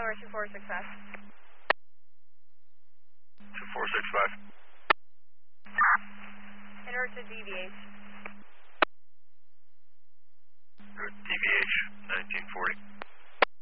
Tower 2465. 2465. En route to DVH. DVH 1940.